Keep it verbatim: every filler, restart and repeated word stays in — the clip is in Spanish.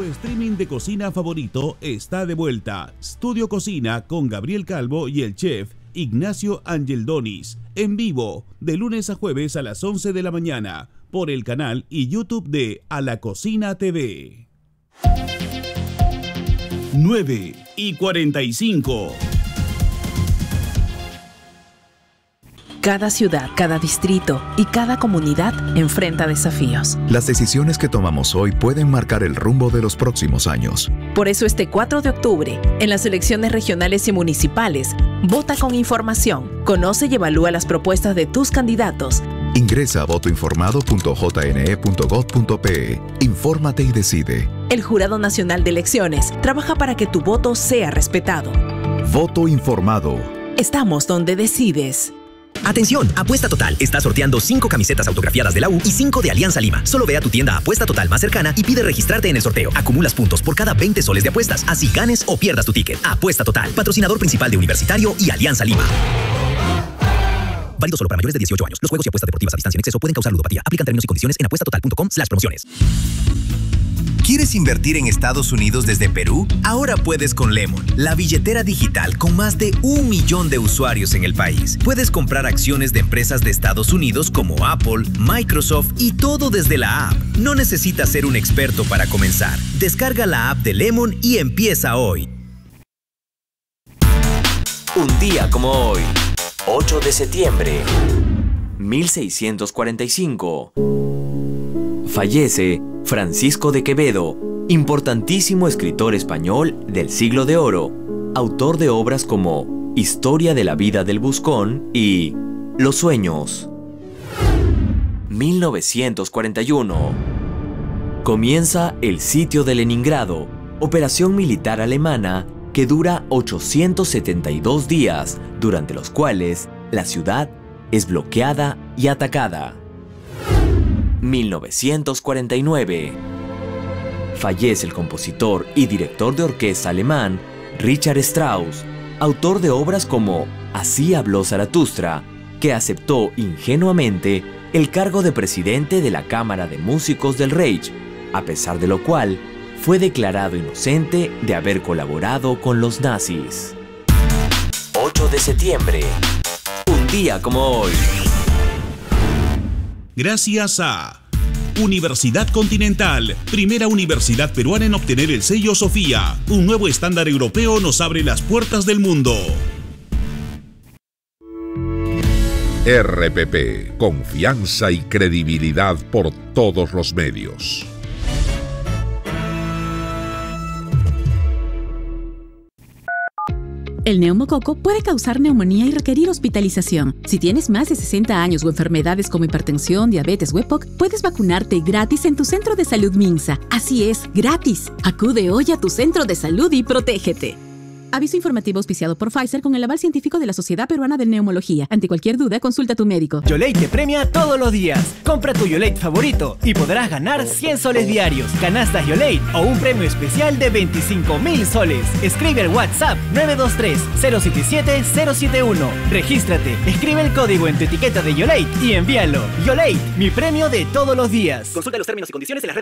streaming de cocina favorito está de vuelta. Studio Cocina con Gabriel Calvo y el chef Ignacio Angeldonis, en vivo, de lunes a jueves a las once de la mañana, por el canal y YouTube de A la Cocina T V. nueve y cuarenta y cinco. Cada ciudad, cada distrito y cada comunidad enfrenta desafíos. Las decisiones que tomamos hoy pueden marcar el rumbo de los próximos años. Por eso este cuatro de octubre, en las elecciones regionales y municipales, vota con información, conoce y evalúa las propuestas de tus candidatos. Ingresa a voto informado punto j n e punto gov punto p e. Infórmate y decide. El Jurado Nacional de Elecciones trabaja para que tu voto sea respetado. Voto informado. Estamos donde decides. Atención, Apuesta Total está sorteando cinco camisetas autografiadas de la U y cinco de Alianza Lima. Solo ve a tu tienda Apuesta Total más cercana y pide registrarte en el sorteo. Acumulas puntos por cada veinte soles de apuestas, así ganes o pierdas tu ticket. Apuesta Total, patrocinador principal de Universitario y Alianza Lima. Válido solo para mayores de dieciocho años. Los juegos y apuestas deportivas a distancia en exceso pueden causar ludopatía. Aplican términos y condiciones en apuesta total punto com slash promociones. ¿Quieres invertir en Estados Unidos desde Perú? Ahora puedes con Lemon, la billetera digital con más de un millón de usuarios en el país. Puedes comprar acciones de empresas de Estados Unidos como Apple, Microsoft y todo desde la app. No necesitas ser un experto para comenzar. Descarga la app de Lemon y empieza hoy. Un día como hoy, ocho de septiembre, mil seiscientos cuarenta y cinco. Fallece Francisco de Quevedo, importantísimo escritor español del siglo de oro, autor de obras como Historia de la vida del Buscón y Los sueños. mil novecientos cuarenta y uno. Comienza el sitio de Leningrado, operación militar alemana que dura ochocientos setenta y dos días, durante los cuales la ciudad es bloqueada y atacada. mil novecientos cuarenta y nueve. Fallece el compositor y director de orquesta alemán Richard Strauss, autor de obras como Así habló Zaratustra, que aceptó ingenuamente el cargo de presidente de la Cámara de Músicos del Reich, a pesar de lo cual fue declarado inocente de haber colaborado con los nazis. ocho de septiembre. Un día como hoy. Gracias a Universidad Continental, primera universidad peruana en obtener el sello Sofía. Un nuevo estándar europeo nos abre las puertas del mundo. R P P, confianza y credibilidad por todos los medios. El neumococo puede causar neumonía y requerir hospitalización. Si tienes más de sesenta años o enfermedades como hipertensión, diabetes o E P O C, puedes vacunarte gratis en tu centro de salud Minsa. Así es, gratis. Acude hoy a tu centro de salud y protégete. Aviso informativo auspiciado por Pfizer con el aval científico de la Sociedad Peruana de Neumología. Ante cualquier duda, consulta a tu médico. Yolate te premia todos los días. Compra tu Yolate favorito y podrás ganar cien soles diarios, canastas Yolate o un premio especial de veinticinco mil soles. Escribe al WhatsApp nueve dos tres, cero siete siete, cero siete uno. Regístrate, escribe el código en tu etiqueta de Yolate y envíalo. Yolate, mi premio de todos los días. Consulta los términos y condiciones en las redes.